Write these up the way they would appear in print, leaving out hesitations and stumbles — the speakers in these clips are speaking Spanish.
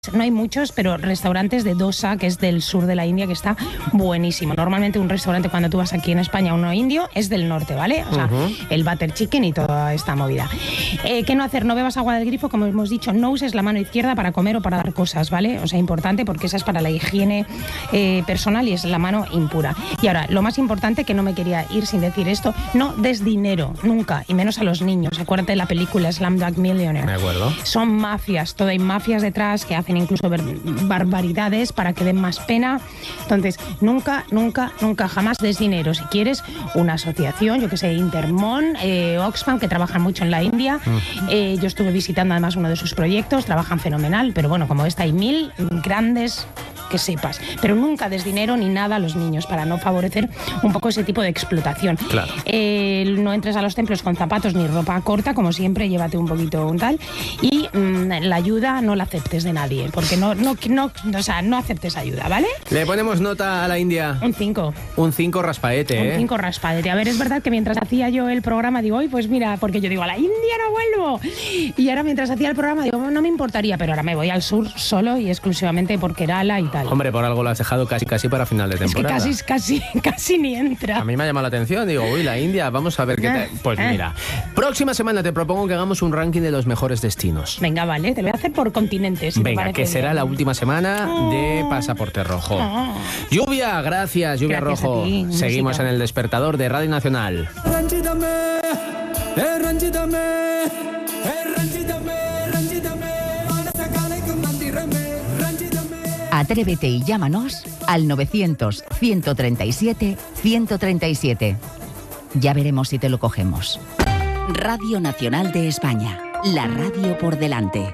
No hay muchos, pero restaurantes de dosa, que es del sur de la India, que está buenísimo. Normalmente un restaurante cuando tú vas aquí en España, uno indio, es del norte, ¿vale? O sea, el butter chicken y toda esta movida. ¿Qué no hacer? No bebas agua del grifo, como hemos dicho. No uses la mano izquierda para comer o para dar cosas, ¿vale? O sea, importante porque esa es para la higiene personal y es la mano impura. Y ahora, lo más importante, que no me quería ir sin decir esto, no des dinero, nunca, y menos a los niños. Acuérdate de la película Slumdog Millionaire. Me acuerdo. Son mafias, todo hay mafias detrás que hacen incluso barbaridades para que den más pena. Entonces, nunca, jamás des dinero. Si quieres, una asociación, yo que sé, Intermon, Oxfam, que trabajan mucho en la India. Yo estuve visitando además uno de sus proyectos, trabajan fenomenal, pero bueno, como esta hay 1000 grandes, que sepas. Pero nunca des dinero ni nada a los niños para no favorecer un poco ese tipo de explotación. Claro. No entres a los templos con zapatos ni ropa corta, como siempre, llévate un poquito un tal. Y la ayuda no la aceptes de nadie, porque no aceptes ayuda, ¿vale? Le ponemos nota a la India. Un 5. Un 5 raspaete, Un 5 raspaete. A ver, es verdad que mientras hacía yo el programa digo, pues mira, porque yo digo, a la India no vuelvo. Y ahora mientras hacía el programa digo, no me importaría, pero ahora me voy al sur solo y exclusivamente por Kerala y tal. Hombre, por algo lo has dejado casi para final de temporada. Es que casi ni entra. A mí me ha llamado la atención, digo, uy, la India, vamos a ver qué tal. Pues mira, próxima semana te propongo que hagamos un ranking de los mejores destinos. Venga, vale, te lo voy a hacer por continentes. Venga, que será la última semana de Pasaporte Rojo. Lluvia, gracias, Lluvia Rojo. Seguimos en el despertador de Radio Nacional. Atrévete y llámanos al 900-137-137. Ya veremos si te lo cogemos. Radio Nacional de España. La radio por delante.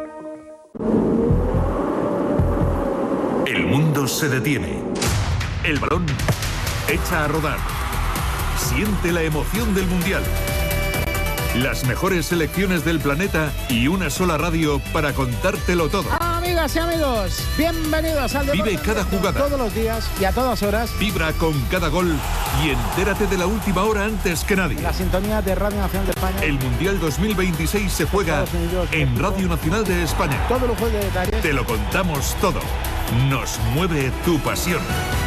El mundo se detiene. El balón echa a rodar. Siente la emoción del Mundial. Las mejores selecciones del planeta y una sola radio para contártelo todo. Amigas y amigos, bienvenidos al Vive cada jugada. Todos los días y a todas horas. Vibra con cada gol y entérate de la última hora antes que nadie. La sintonía de Radio Nacional de España. El Mundial 2026 se juega en Radio Nacional de España. Todo lujo de detalles. Te lo contamos todo. Nos mueve tu pasión.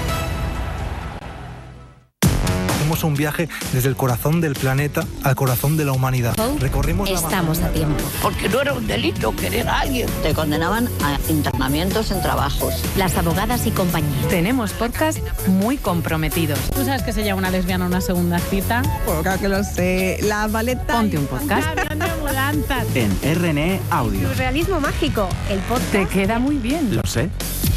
Hacemos un viaje desde el corazón del planeta al corazón de la humanidad. Recorrimos la Estamos a tiempo. Porque no era un delito querer a alguien. Te condenaban a internamientos en trabajos. Las abogadas y compañía. Tenemos podcast muy comprometidos. ¿Tú sabes que se llama una lesbiana una segunda cita? Pues claro que lo sé. La Valeta. Ponte un podcast. En RNE Audio. Surrealismo mágico. El podcast. Te queda muy bien. Lo sé.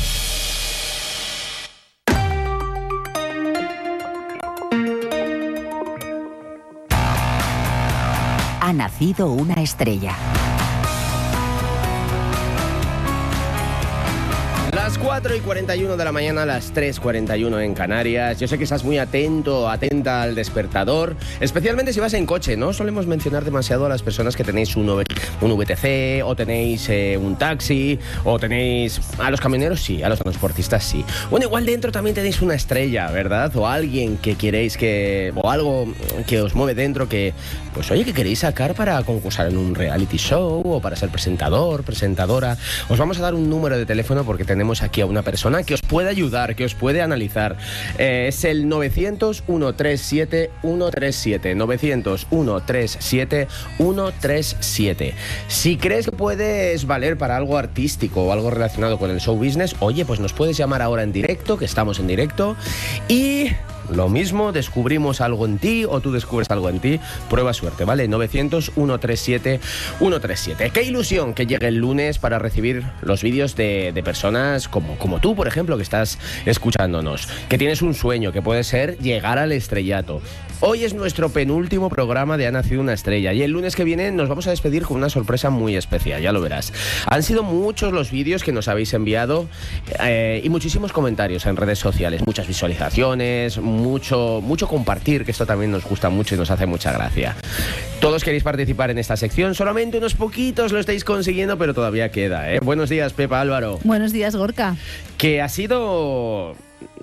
Ha nacido una estrella. Las 4:41 de la mañana, las 3:41 en Canarias. Yo sé que estás muy atenta al despertador, especialmente si vas en coche. No solemos mencionar demasiado a las personas que tenéis un VTC, o tenéis un taxi, o tenéis... A los camioneros sí, a los transportistas sí. Bueno, igual dentro también tenéis una estrella, ¿verdad? O alguien que queréis que... O algo que os mueve dentro que... Pues oye, que queréis sacar para concursar en un reality show, o para ser presentador, presentadora. Os vamos a dar un número de teléfono porque tenemos aquí a una persona que os puede ayudar, que os puede analizar. Es el 900-137-137. 900-137-137. Si crees que puedes valer para algo artístico o algo relacionado con el show business, oye, pues nos puedes llamar ahora en directo, que estamos en directo. Y... lo mismo, descubrimos algo en ti o tú descubres algo en ti, prueba suerte, ¿vale? 900-137-137. Qué ilusión que llegue el lunes para recibir los vídeos de personas como tú, por ejemplo, que estás escuchándonos, que tienes un sueño, que puede ser llegar al estrellato. Hoy es nuestro penúltimo programa de Ha Nacido una Estrella y el lunes que viene nos vamos a despedir con una sorpresa muy especial, ya lo verás. Han sido muchos los vídeos que nos habéis enviado y muchísimos comentarios en redes sociales, muchas visualizaciones, mucho compartir, que esto también nos gusta mucho y nos hace mucha gracia. Todos queréis participar en esta sección, solamente unos poquitos lo estáis consiguiendo, pero todavía queda, ¿eh? Buenos días, Pepa Álvaro. Buenos días, Gorka. Que ha sido...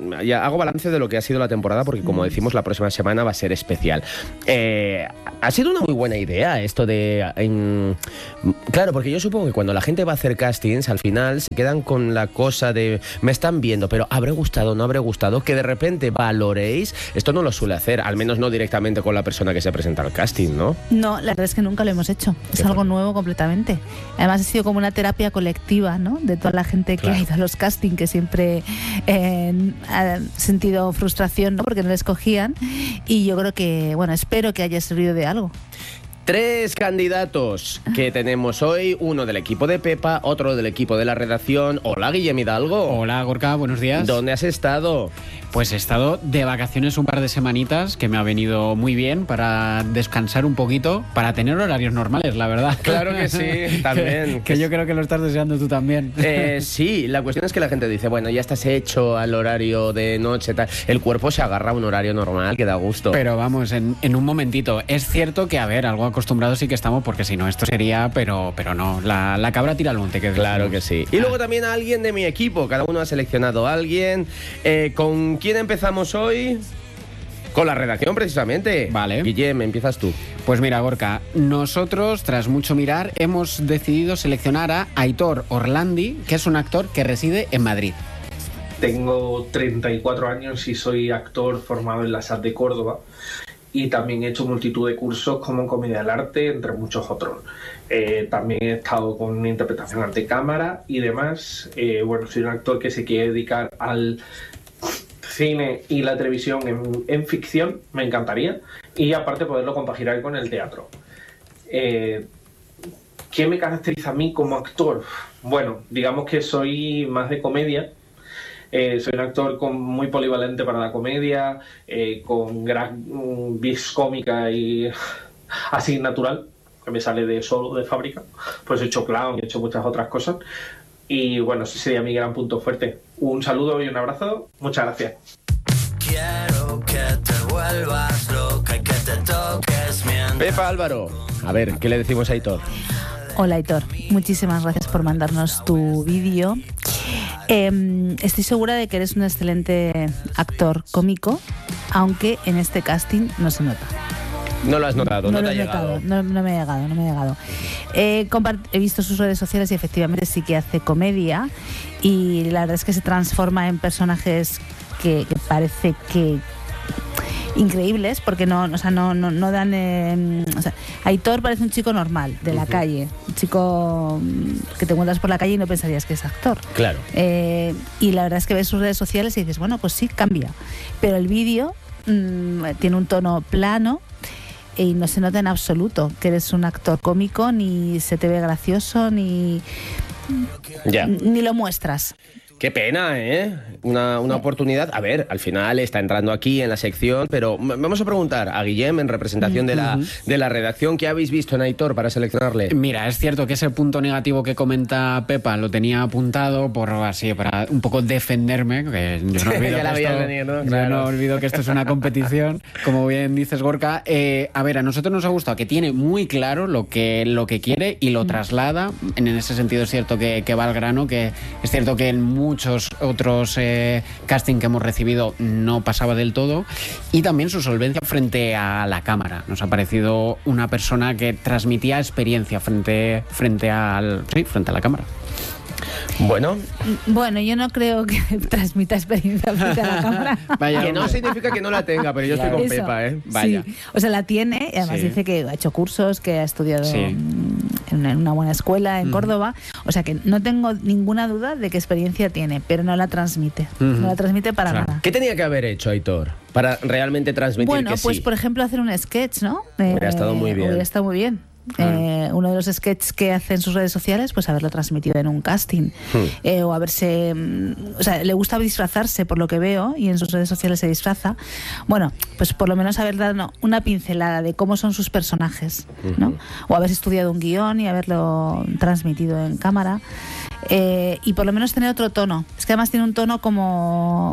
ya hago balance de lo que ha sido la temporada, porque como decimos, la próxima semana va a ser especial. Ha sido una muy buena idea esto de... claro, porque yo supongo que cuando la gente va a hacer castings, al final se quedan con la cosa de me están viendo, pero ¿habré gustado, no habré gustado? Que de repente valoréis. Esto no lo suele hacer, al menos no directamente con la persona que se presenta al casting, ¿no? No, la verdad es que nunca lo hemos hecho. Es algo nuevo completamente. Además ha sido como una terapia colectiva, ¿no? De toda la gente que ha ido a los castings, que siempre ha sentido frustración, ¿no? Porque no les cogían. Y yo creo que, bueno, espero que haya servido de algo. 3 candidatos que tenemos hoy, uno del equipo de Pepa, otro del equipo de la redacción. Hola, Guillem Hidalgo. Hola, Gorka, buenos días. ¿Dónde has estado? Pues he estado de vacaciones un par de semanitas, que me ha venido muy bien para descansar un poquito, para tener horarios normales, la verdad. Claro que sí, también. que yo creo que lo estás deseando tú también. Sí, la cuestión es que la gente dice, bueno, ya estás hecho al horario de noche, tal. El cuerpo se agarra a un horario normal que da gusto. Pero vamos, en un momentito. Es cierto que, a ver, algo acostumbrados sí que estamos, porque si no esto sería, pero no, la cabra tira al monte. Que claro que sí. Y luego también a alguien de mi equipo, cada uno ha seleccionado a alguien. ¿Con quién empezamos hoy? Con la redacción, precisamente. Vale. Guillem, empiezas tú. Pues mira, Gorka, nosotros, tras mucho mirar, hemos decidido seleccionar a Aitor Orlandi, que es un actor que reside en Madrid. Tengo 34 años y soy actor formado en la SAT de Córdoba. Y también he hecho multitud de cursos como comedia del arte, entre muchos otros. También he estado con interpretación ante cámara y demás. Bueno, soy un actor que se quiere dedicar al cine y la televisión en ficción, me encantaría. Y aparte poderlo compaginar con el teatro. ¿Qué me caracteriza a mí como actor? Bueno, digamos que soy más de comedia. Soy un actor muy polivalente para la comedia, con gran vis cómica y así natural, que me sale de fábrica. Pues he hecho clown y he hecho muchas otras cosas. Y bueno, ese sería mi gran punto fuerte. Un saludo y un abrazo. Muchas gracias. Quiero que te vuelvas loca y que te toques mientras... Pepa Álvaro, a ver, ¿qué le decimos a Aitor? Hola, Aitor. Muchísimas gracias por mandarnos tu vídeo. Estoy segura de que eres un excelente actor cómico, aunque en este casting no se nota. No lo has notado, no te ha llegado. No me ha llegado. He visto sus redes sociales y efectivamente sí que hace comedia, y la verdad es que se transforma en personajes que parece que increíbles, porque no dan... Aitor parece un chico normal, de la calle, un chico que te encuentras por la calle y no pensarías que es actor. Claro. Y la verdad es que ves sus redes sociales y dices, bueno, pues sí, cambia. Pero el vídeo tiene un tono plano y no se nota en absoluto que eres un actor cómico, ni se te ve gracioso, ni lo muestras. Qué pena, ¿eh? Una oportunidad. A ver, al final está entrando aquí en la sección, pero vamos a preguntar a Guillem, en representación de la redacción, ¿qué habéis visto en Aitor para seleccionarle? Mira, es cierto que ese punto negativo que comenta Pepa lo tenía apuntado para un poco defenderme, que yo no olvido, no olvido que esto es una competición, como bien dices, Gorka. A ver, a nosotros nos ha gustado que tiene muy claro lo que quiere y lo traslada. En ese sentido es cierto que va al grano, que es cierto que en muchos otros casting que hemos recibido no pasaba del todo, y también su solvencia frente a la cámara. Nos ha parecido una persona que transmitía experiencia frente a la cámara. Bueno, yo no creo que transmita experiencia frente a la cámara. Vaya, que no significa que no la tenga, pero yo estoy con Pepa, ¿eh? Vaya. Sí, o sea, la tiene, y además dice que ha hecho cursos, que ha estudiado en una buena escuela en Córdoba, o sea que no tengo ninguna duda de qué experiencia tiene, pero no la transmite, no la transmite para nada. ¿Qué tenía que haber hecho Aitor para realmente transmitir que sí? Pues por ejemplo hacer un sketch, ¿no? Hubiera estado muy bien. Hubiera estado muy bien. Uno de los sketches que hace en sus redes sociales, pues haberlo transmitido en un casting, o haberse, o sea, le gusta disfrazarse por lo que veo, y en sus redes sociales se disfraza. Bueno, pues por lo menos haber dado una pincelada de cómo son sus personajes, ¿no? O haberse estudiado un guión y haberlo transmitido en cámara, y por lo menos tener otro tono. Es que además tiene un tono como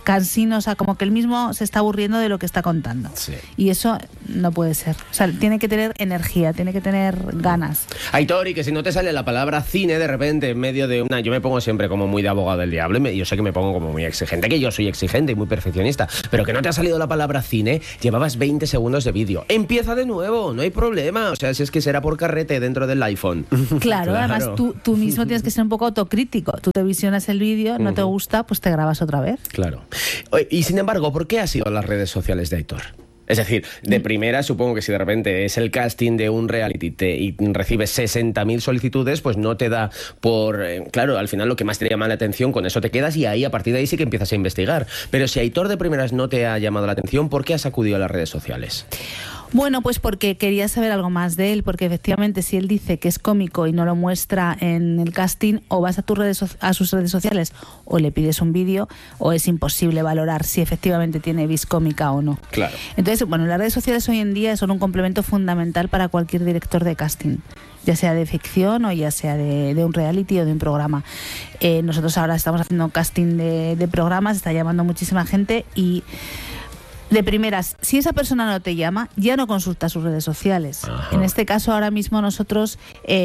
cansino, o sea, como que él mismo se está aburriendo de lo que está contando. Sí. Y eso no puede ser. O sea, tiene que tener energía, tiene que tener ganas. Aitor, y que si no te sale la palabra cine de repente en medio de una... Yo me pongo siempre como muy de abogado del diablo y yo sé que me pongo como muy exigente, que yo soy exigente y muy perfeccionista, pero que no te ha salido la palabra cine, llevabas 20 segundos de vídeo. Empieza de nuevo, no hay problema. O sea, si es que será por carrete dentro del iPhone. Claro, además tú mismo tienes que ser un poco autocrítico. Tú te visionas el vídeo, no te gusta, pues te grabas otra vez. Claro. Y sin embargo, ¿por qué ha sido las redes sociales de Aitor? Es decir, de primera supongo que si de repente es el casting de un reality y recibes 60.000 solicitudes, pues no te da por... claro, al final lo que más te llama la atención, con eso te quedas y ahí a partir de ahí sí que empiezas a investigar. Pero si Aitor de primeras no te ha llamado la atención, ¿por qué has acudido a las redes sociales? Bueno, pues porque quería saber algo más de él, porque efectivamente si él dice que es cómico y no lo muestra en el casting, o vas a sus redes sociales o le pides un vídeo, o es imposible valorar si efectivamente tiene vis cómica o no. Claro. Entonces, bueno, las redes sociales hoy en día son un complemento fundamental para cualquier director de casting, ya sea de ficción o ya sea de un reality o de un programa. Nosotros ahora estamos haciendo casting de programas, está llamando muchísima gente y... De primeras, si esa persona no te llama, ya no consulta sus redes sociales. Ajá. En este caso, ahora mismo nosotros,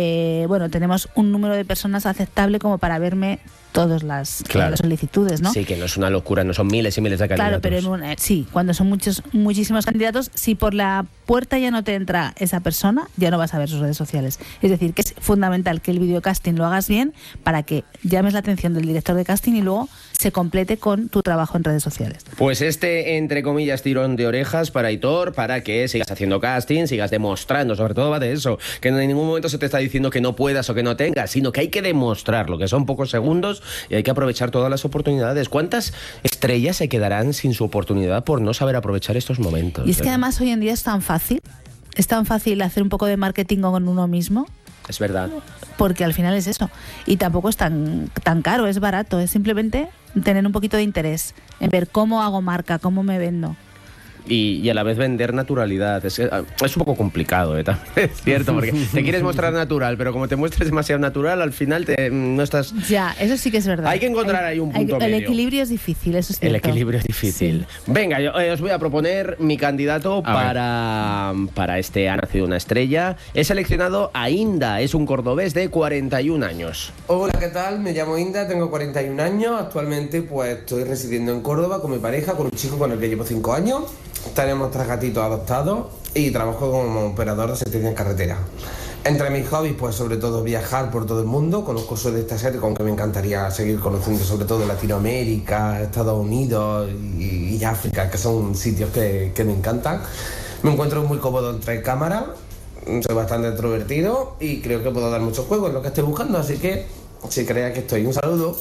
tenemos un número de personas aceptable como para verme todas las solicitudes, ¿no? Sí, que no es una locura, no son miles y miles de candidatos. Claro, pero sí, cuando son muchísimos candidatos, si por la puerta ya no te entra esa persona, ya no vas a ver sus redes sociales. Es decir, que es fundamental que el videocasting lo hagas bien para que llames la atención del director de casting y luego se complete con tu trabajo en redes sociales. Pues entre comillas, tirón de orejas para Aitor, para que sigas haciendo casting, sigas demostrando, sobre todo va de eso, que en ningún momento se te está diciendo que no puedas o que no tengas, sino que hay que demostrarlo, que son pocos segundos y hay que aprovechar todas las oportunidades. ¿Cuántas estrellas se quedarán sin su oportunidad por no saber aprovechar estos momentos? Y es que además hoy en día es tan fácil hacer un poco de marketing con uno mismo. Es verdad. Porque al final es eso. Y tampoco es tan caro, es barato. Es simplemente tener un poquito de interés en ver cómo hago marca, cómo me vendo. Y a la vez vender naturalidad. Es un poco complicado, también es cierto, porque te quieres mostrar natural, pero como te muestres demasiado natural, al final no estás... Ya, eso sí que es verdad. Hay que encontrar ahí un punto medio. El equilibrio es difícil, eso es cierto. El equilibrio es difícil. Sí. Venga, yo os voy a proponer mi candidato para este Ha nacido una estrella. He seleccionado a Inda, es un cordobés de 41 años. Hola, ¿qué tal? Me llamo Inda, tengo 41 años. Actualmente pues estoy residiendo en Córdoba con mi pareja, con un chico con el que llevo 5 años. Tenemos 3 gatitos adoptados y trabajo como operador de asistencia en carretera. Entre mis hobbies, pues sobre todo viajar por todo el mundo. Conozco sudeste asiático, aunque me encantaría seguir conociendo sobre todo Latinoamérica, Estados Unidos y África, que son sitios que me encantan. Me encuentro muy cómodo entre cámaras, soy bastante extrovertido y creo que puedo dar muchos juegos en lo que estoy buscando, así que si creía que estoy. Un saludo.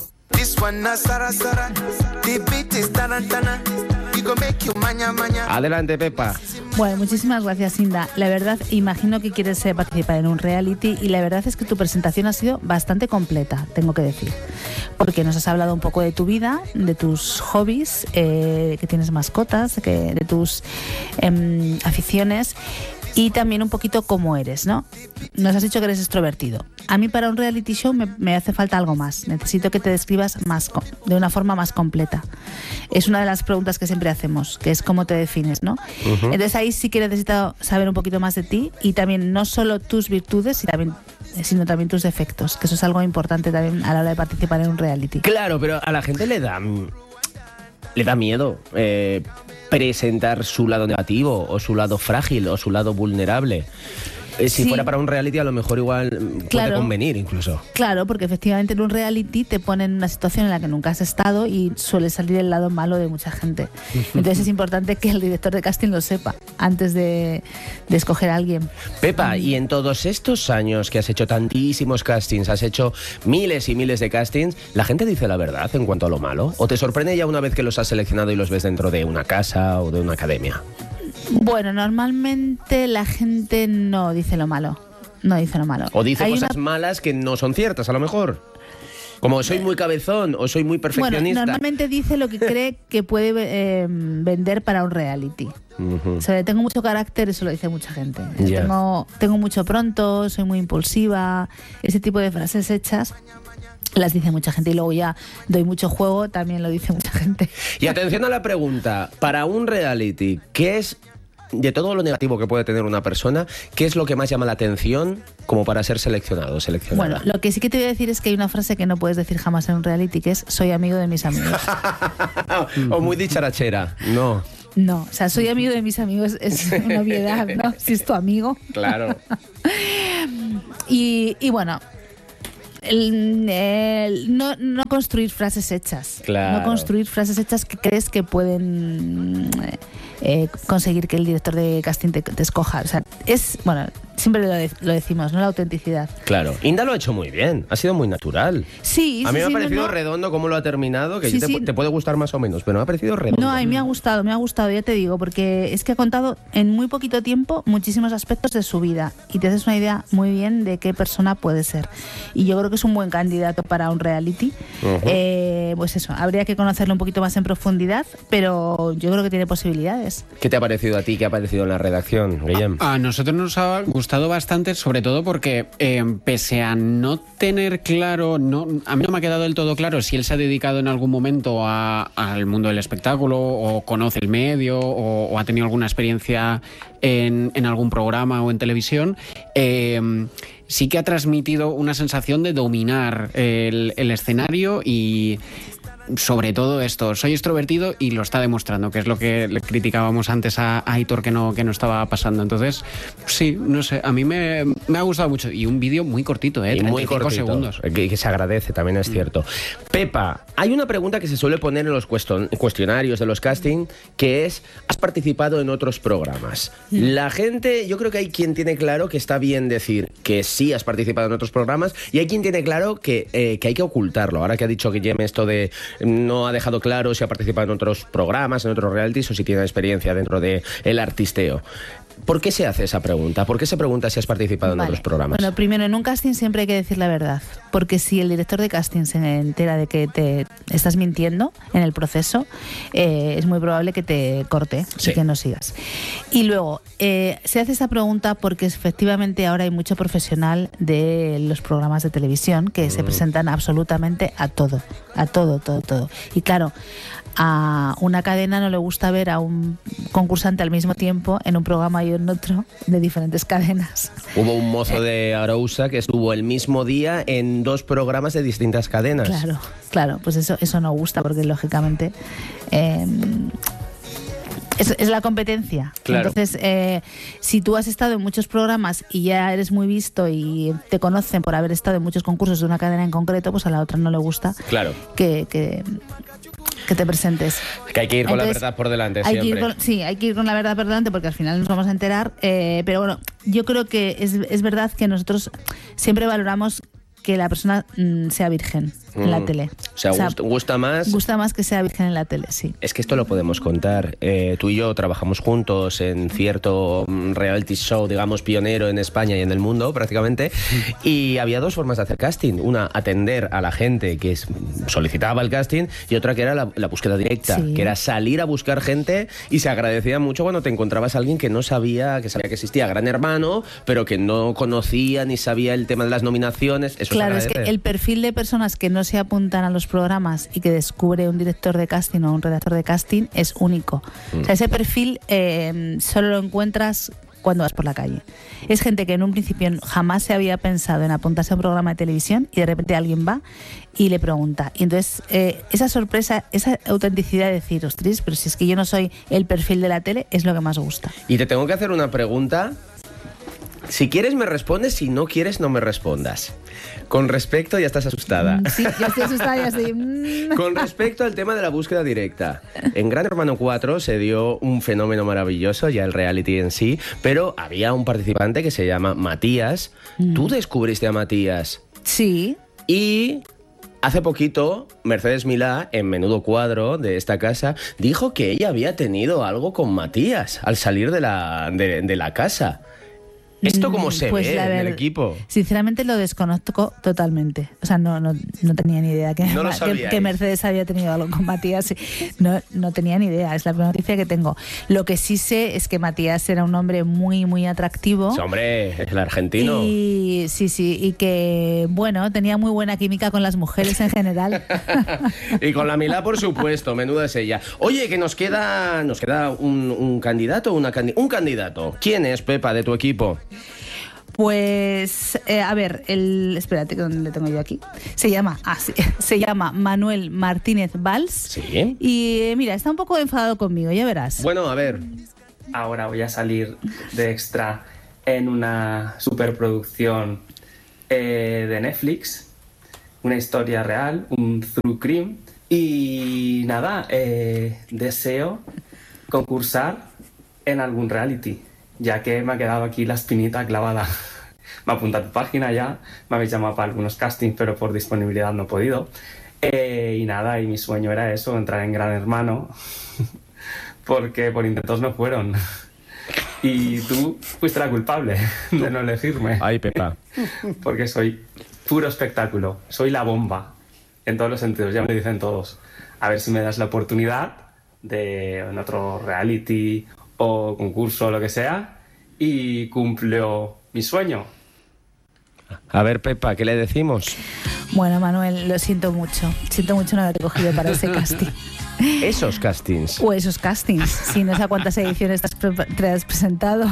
Adelante, Pepa. Bueno, muchísimas gracias, Inda. La verdad, imagino que quieres participar en un reality y la verdad es que tu presentación ha sido bastante completa, tengo que decir. Porque nos has hablado un poco de tu vida, de tus hobbies, que tienes mascotas, de tus aficiones y también un poquito cómo eres, ¿no? Nos has dicho que eres extrovertido. A mí para un reality show me hace falta algo más. Necesito que te describas de una forma más completa. Es una de las preguntas que siempre hacemos, que es cómo te defines, ¿no? Entonces ahí sí que necesito saber un poquito más de ti y también no solo tus virtudes, sino también tus defectos, que eso es algo importante también a la hora de participar en un reality. Claro, pero a la gente le da miedo presentar su lado negativo o su lado frágil o su lado vulnerable. Si fuera para un reality a lo mejor igual puede convenir incluso. Claro, porque efectivamente en un reality te ponen en una situación en la que nunca has estado y suele salir el lado malo de mucha gente. Entonces es importante que el director de casting lo sepa antes de escoger a alguien. Pepa, y en todos estos años que has hecho tantísimos castings, has hecho miles y miles de castings, ¿la gente dice la verdad en cuanto a lo malo? ¿O te sorprende ya una vez que los has seleccionado y los ves dentro de una casa o de una academia? Bueno, normalmente la gente no dice lo malo. No dice lo malo. O dice cosas malas que no son ciertas, a lo mejor. Como soy muy cabezón o soy muy perfeccionista. Bueno, normalmente dice lo que cree que puede vender para un reality. O sea, tengo mucho carácter, eso lo dice mucha gente. Tengo mucho pronto, soy muy impulsiva, ese tipo de frases hechas. Las dice mucha gente y luego ya doy mucho juego, también lo dice mucha gente. Y atención a la pregunta, para un reality, ¿qué es, de todo lo negativo que puede tener una persona, qué es lo que más llama la atención como para ser seleccionado o seleccionada? Bueno, lo que sí que te voy a decir es que hay una frase que no puedes decir jamás en un reality, que es soy amigo de mis amigos. O muy dicharachera, no. No, o sea, soy amigo de mis amigos es una obviedad, ¿no? Si es tu amigo. Claro. Y bueno, no construir frases hechas. Claro. No construir frases hechas que crees que pueden conseguir que el director de casting te escoja. O sea, siempre lo decimos, ¿no? La autenticidad. Claro. Inda lo ha hecho muy bien, ha sido muy natural. Sí, a mí me ha parecido no. redondo cómo lo ha terminado, que Sí, te puede gustar más o menos, pero me ha parecido redondo. No, a mí me ha gustado, ya te digo, porque es que ha contado en muy poquito tiempo muchísimos aspectos de su vida y te haces una idea muy bien de qué persona puede ser. Y yo creo que es un buen candidato para un reality. Pues eso, habría que conocerlo un poquito más en profundidad, pero yo creo que tiene posibilidades. ¿Qué te ha parecido a ti? ¿Qué ha parecido en la redacción, Guillem? A nosotros nos ha gustado bastante, sobre todo porque pese a no tener claro, a mí no me ha quedado del todo claro si él se ha dedicado en algún momento al mundo del espectáculo o conoce el medio o ha tenido alguna experiencia en algún programa o en televisión. Sí que ha transmitido una sensación de dominar el escenario y sobre todo esto, soy extrovertido y lo está demostrando, que es lo que le criticábamos antes a Aitor que no estaba pasando. Entonces, sí, no sé, a mí me ha gustado mucho. Y un vídeo muy cortito, 35 segundos. Que se agradece, también es cierto. Pepa, hay una pregunta que se suele poner en los cuestionarios de los casting, que es, ¿has participado en otros programas? La gente, yo creo que hay quien tiene claro que está bien decir que sí has participado en otros programas y hay quien tiene claro que hay que ocultarlo. Ahora que ha dicho Guillem esto de no ha dejado claro si ha participado en otros programas, en otros realities o si tiene experiencia dentro del artisteo. ¿Por qué se hace esa pregunta? ¿Por qué se pregunta si has participado en otros programas? Bueno, primero, en un casting siempre hay que decir la verdad, porque si el director de casting se entera de que te estás mintiendo en el proceso, es muy probable que te corte y que no sigas. Y luego, se hace esa pregunta porque efectivamente ahora hay mucho profesional de los programas de televisión que se presentan absolutamente a todo. Y claro, a una cadena no le gusta ver a un concursante al mismo tiempo en un programa y en otro de diferentes cadenas. Hubo un mozo de Arousa que estuvo el mismo día en 2 programas de distintas cadenas. Claro, pues eso no gusta porque lógicamente es la competencia. Claro. Entonces, si tú has estado en muchos programas y ya eres muy visto y te conocen por haber estado en muchos concursos de una cadena en concreto, pues a la otra no le gusta que te presentes. Que hay que ir con la verdad por delante siempre. Hay que ir con la verdad por delante porque al final nos vamos a enterar. Pero bueno, yo creo que es verdad que nosotros siempre valoramos que la persona sea virgen en la tele. O sea, gusta más. Gusta más que sea virgen en la tele, sí. Es que esto lo podemos contar. Tú y yo trabajamos juntos en cierto reality show, digamos, pionero en España y en el mundo, prácticamente. Y había 2 formas de hacer casting. Una, atender a la gente que solicitaba el casting, y otra que era la búsqueda directa, que era salir a buscar gente, y se agradecía mucho cuando te encontrabas a alguien que no sabía que existía Gran Hermano, pero que no conocía ni sabía el tema de las nominaciones. Eso claro, es que el perfil de personas que no se apuntan a los programas y que descubre un director de casting o un redactor de casting es único. O sea, ese perfil solo lo encuentras cuando vas por la calle. Es gente que en un principio jamás se había pensado en apuntarse a un programa de televisión y de repente alguien va y le pregunta. Y entonces esa sorpresa, esa autenticidad de decir, ostras, pero si es que yo no soy el perfil de la tele, es lo que más gusta. Y te tengo que hacer una pregunta. Si quieres me respondes, si no quieres no me respondas. Con respecto, ya estás asustada. Sí, ya estoy asustada, ya estoy... Con respecto al tema de la búsqueda directa, en Gran Hermano 4 se dio un fenómeno maravilloso, ya el reality en sí, pero había un participante que se llama Matías. ¿Tú descubriste a Matías? Sí. Y hace poquito, Mercedes Milá, en Menudo Cuadro de esta casa, dijo que ella había tenido algo con Matías al salir de la casa. ¿Esto cómo se Pues ve la en el verdad, equipo? Sinceramente lo desconozco totalmente. O sea, no tenía ni idea No lo sabíais. que Mercedes había tenido algo con Matías. No tenía ni idea, es la primera noticia que tengo. Lo que sí sé es que Matías era un hombre muy, muy atractivo. Sí, hombre, el argentino. Y sí, y que, bueno, tenía muy buena química con las mujeres en general. Y con la Milá, por supuesto, menuda es ella. Oye, que nos queda un candidato, un candidato. ¿Quién es, Pepa, de tu equipo? Pues, a ver, espérate, que ¿dónde le tengo yo aquí? Se llama Manuel Martínez Valls. Sí. Y mira, está un poco enfadado conmigo, ya verás. Bueno, a ver. Ahora voy a salir de extra en una superproducción de Netflix, una historia real, un true crime. Y nada, deseo concursar en algún reality, ya que me ha quedado aquí la espinita clavada. Me apunta a tu página ya, me habéis llamado para algunos castings, pero por disponibilidad no he podido. Y nada, y mi sueño era eso, entrar en Gran Hermano, porque por intentos no fueron. Y tú fuiste la culpable de no elegirme. Ay, Pepa. Porque soy puro espectáculo, soy la bomba, en todos los sentidos, ya me dicen todos. A ver si me das la oportunidad de en otro reality o concurso o lo que sea, y cumplo mi sueño. A ver, Pepa, ¿qué le decimos? Bueno, Manuel, lo siento mucho no haberte cogido para ese casting. Esos castings. O esos castings, si no sé a cuántas ediciones te has presentado.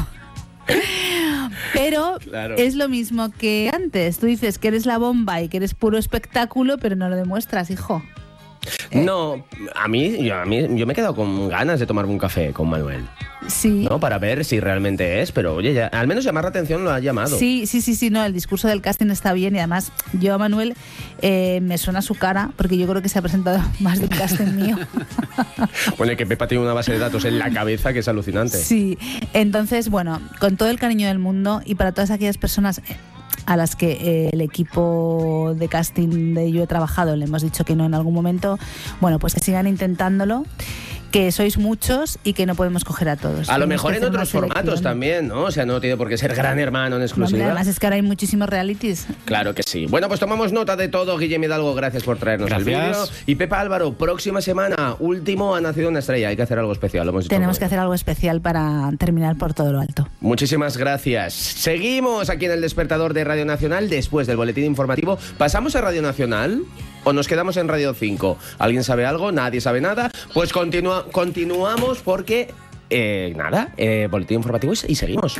Pero claro, es lo mismo que antes. Tú dices que eres la bomba y que eres puro espectáculo, pero no lo demuestras, hijo. No, yo me he quedado con ganas de tomarme un café con Manuel. Sí. ¿No? Para ver si realmente es, pero oye, ya, al menos llamar la atención lo ha llamado. Sí, no, el discurso del casting está bien y además yo a Manuel me suena su cara porque yo creo que se ha presentado más de un casting mío. Bueno, y que Pepa tiene una base de datos en la cabeza que es alucinante. Sí, entonces, bueno, con todo el cariño del mundo y para todas aquellas personas a las que el equipo de casting de Yo He Trabajado le hemos dicho que no en algún momento, bueno, pues que sigan intentándolo, que sois muchos y que no podemos coger a todos. A lo mejor en otros formatos también, ¿no? O sea, no tiene por qué ser Gran Hermano en exclusiva. No, además es que ahora hay muchísimos realities. Claro que sí. Bueno, pues tomamos nota de todo. Guillem Hidalgo, gracias por traernos el vídeo. Y Pepa Álvaro, próxima semana, último, ha nacido una estrella. Hay que hacer algo especial. Tenemos que hacer algo especial para terminar por todo lo alto. Muchísimas gracias. Seguimos aquí en el Despertador de Radio Nacional. Después del boletín informativo, ¿pasamos a Radio Nacional o nos quedamos en Radio 5? ¿Alguien sabe algo? ¿Nadie sabe nada? Pues continuamos porque, boletín informativo y seguimos.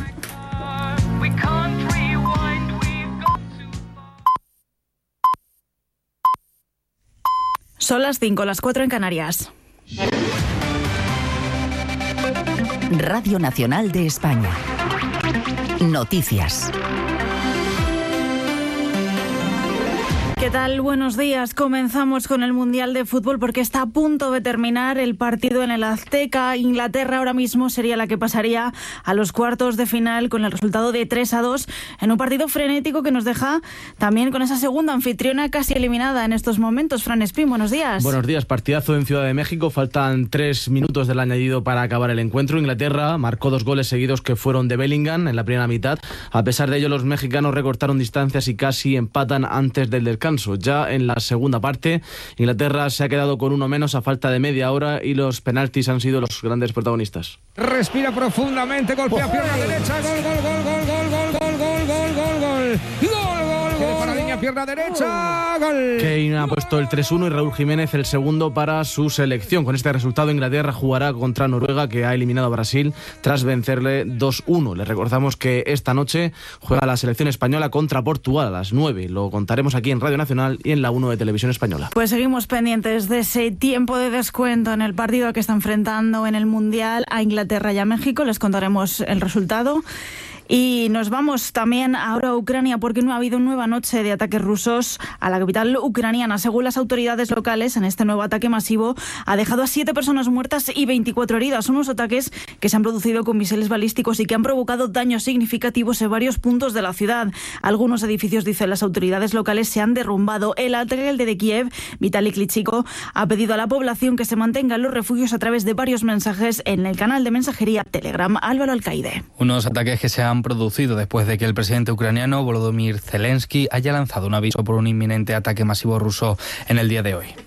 Son las 5, las 4 en Canarias. Radio Nacional de España. Noticias. ¿Qué tal? Buenos días. Comenzamos con el Mundial de Fútbol porque está a punto de terminar el partido en el Azteca. Inglaterra ahora mismo sería la que pasaría a los cuartos de final con el resultado de 3-2 en un partido frenético que nos deja también con esa segunda anfitriona casi eliminada en estos momentos. Fran Espín, buenos días. Buenos días. Partidazo en Ciudad de México. Faltan 3 minutos del añadido para acabar el encuentro. Inglaterra marcó 2 goles seguidos que fueron de Bellingham en la primera mitad. A pesar de ello, los mexicanos recortaron distancias y casi empatan antes del descanso. Ya en la segunda parte, Inglaterra se ha quedado con uno menos a falta de media hora y los penaltis han sido los grandes protagonistas. Respira profundamente, golpea pierna derecha, pierna derecha, gol. Kane ha puesto el 3-1 y Raúl Jiménez el segundo para su selección. Con este resultado, Inglaterra jugará contra Noruega, que ha eliminado a Brasil tras vencerle 2-1. Les recordamos que esta noche juega la selección española contra Portugal a las 9. Lo contaremos aquí en Radio Nacional y en la 1 de Televisión Española. Pues seguimos pendientes de ese tiempo de descuento en el partido que está enfrentando en el Mundial a Inglaterra y a México. Les contaremos el resultado. Y nos vamos también ahora a Ucrania porque no ha habido nueva noche de ataques rusos a la capital ucraniana. Según las autoridades locales, en este nuevo ataque masivo ha dejado a 7 personas muertas y 24 heridas. Unos ataques que se han producido con misiles balísticos y que han provocado daños significativos en varios puntos de la ciudad. Algunos edificios, dicen las autoridades locales, se han derrumbado. El alcalde de Kiev, Vitaly Klitschko, ha pedido a la población que se mantenga en los refugios a través de varios mensajes en el canal de mensajería Telegram. Álvaro Alcaide. Unos ataques que se han han producido después de que el presidente ucraniano Volodymyr Zelensky haya lanzado un aviso por un inminente ataque masivo ruso en el día de hoy.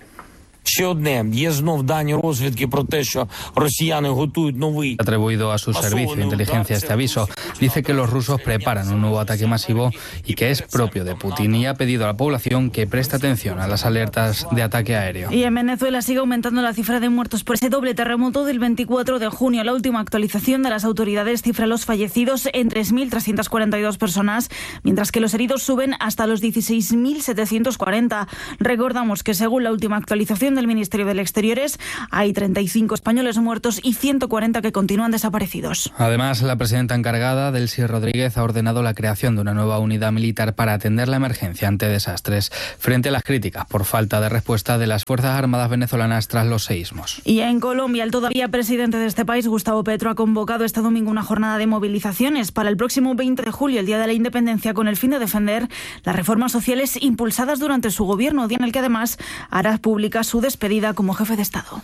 Atribuido a su servicio de inteligencia este aviso, dice que los rusos preparan un nuevo ataque masivo y que es propio de Putin, y ha pedido a la población que preste atención a las alertas de ataque aéreo. Y en Venezuela sigue aumentando la cifra de muertos por ese doble terremoto del 24 de junio. La última actualización de las autoridades cifra los fallecidos en 3.342 personas, mientras que los heridos suben hasta los 16.740. Recordamos que según la última actualización del Ministerio del Exteriores, hay 35 españoles muertos y 140 que continúan desaparecidos. Además, la presidenta encargada, Delcy Rodríguez, ha ordenado la creación de una nueva unidad militar para atender la emergencia ante desastres, frente a las críticas por falta de respuesta de las Fuerzas Armadas venezolanas tras los seísmos. Y en Colombia, el todavía presidente de este país, Gustavo Petro, ha convocado este domingo una jornada de movilizaciones para el próximo 20 de julio, el Día de la Independencia, con el fin de defender las reformas sociales impulsadas durante su gobierno, día en el que además hará pública su despedida como jefe de Estado.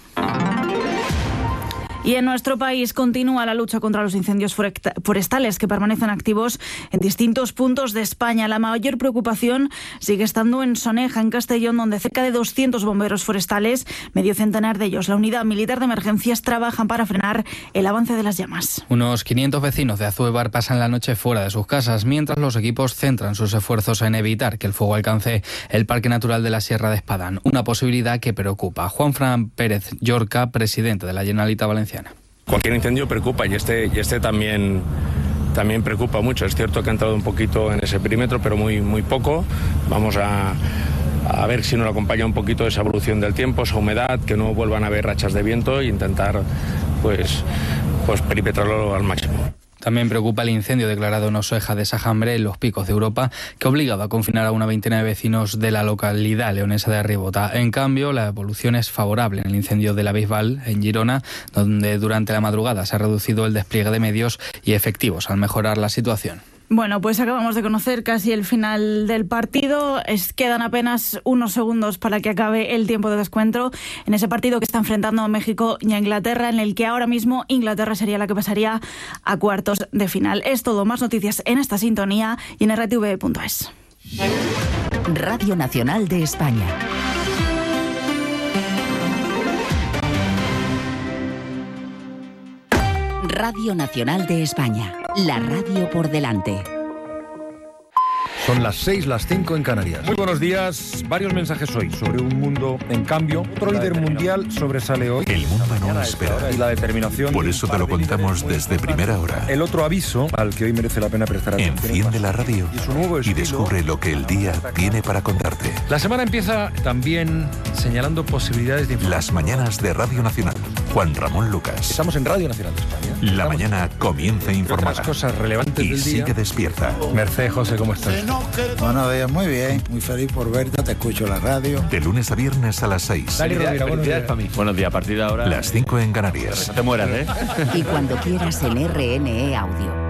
Y en nuestro país continúa la lucha contra los incendios forestales que permanecen activos en distintos puntos de España. La mayor preocupación sigue estando en Soneja, en Castellón, donde cerca de 200 bomberos forestales, medio centenar de ellos, la unidad militar de emergencias, trabajan para frenar el avance de las llamas. Unos 500 vecinos de Azuebar pasan la noche fuera de sus casas, mientras los equipos centran sus esfuerzos en evitar que el fuego alcance el Parque Natural de la Sierra de Espadán, una posibilidad que preocupa. Juanfran Pérez Llorca, presidente de la Generalitat Valenciana. Cualquier incendio preocupa y este también preocupa mucho. Es cierto que ha entrado un poquito en ese perímetro, pero muy poco. Vamos a ver si nos acompaña un poquito esa evolución del tiempo, esa humedad, que no vuelvan a haber rachas de viento e intentar pues perimetrarlo al máximo. También preocupa el incendio declarado en Oseja de Sajambre, en los Picos de Europa, que ha obligado a confinar a una veintena de vecinos de la localidad leonesa de Ribota. En cambio, la evolución es favorable en el incendio de la Bisbal, en Girona, donde durante la madrugada se ha reducido el despliegue de medios y efectivos al mejorar la situación. Bueno, pues acabamos de conocer casi el final del partido. Quedan apenas unos segundos para que acabe el tiempo de descuento en ese partido que está enfrentando a México y a Inglaterra, en el que ahora mismo Inglaterra sería la que pasaría a cuartos de final. Es todo. Más noticias en esta sintonía y en rtv.es. Radio Nacional de España. Radio Nacional de España, la radio por delante. Son las 6, las 5 en Canarias. Muy buenos días. Varios mensajes hoy sobre un mundo en cambio. Otro líder mundial sobresale hoy. El mundo no espera. Y la determinación. Por eso te lo contamos desde primera hora. El otro aviso al que hoy merece la pena prestar atención. Enciende la radio y descubre lo que el día tiene para contarte. La semana empieza también señalando posibilidades de información. Las mañanas de Radio Nacional. Juan Ramón Lucas. Estamos en Radio Nacional de España. La mañana comienza informada. Las cosas relevantes y del día. sigue despierta. Mercedes José, ¿cómo estás? Buenos días, muy bien. Muy feliz por verte, te escucho la radio. De lunes a viernes a las 6. Dale, Rovira, buenos días. Buenos días, a partir de ahora. Las 5 en Canarias. No te mueras, ¿eh? Y cuando quieras en RNE Audio.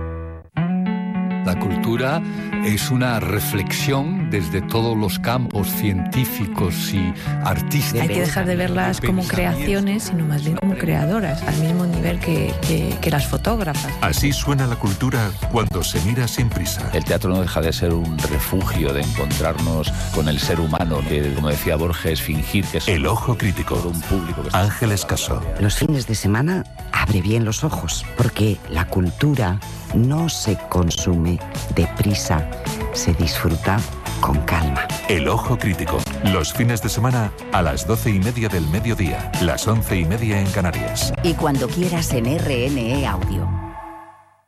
La cultura es una reflexión desde todos los campos científicos y artísticos. Hay que dejar de verlas como creaciones, sino más bien como creadoras, al mismo nivel que las fotógrafas. Así suena la cultura cuando se mira sin prisa. El teatro no deja de ser un refugio de encontrarnos con el ser humano, que, como decía Borges, fingir que es El Ojo Crítico. Un público que Ángeles Caso. Los fines de semana abre bien los ojos, porque la cultura no se consume deprisa, se disfruta con calma. El Ojo Crítico. Los fines de semana a las 12:30 del mediodía, las 11:30 en Canarias. Y cuando quieras en RNE Audio.